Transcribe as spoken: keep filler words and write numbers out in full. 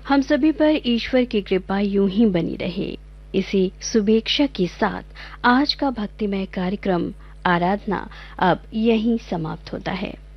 हम सभी पर ईश्वर की कृपा यूं ही बनी रहे। इसी शुभेच्छा के साथ आज का भक्तिमय कार्यक्रम आराधना अब यहीं समाप्त होता है।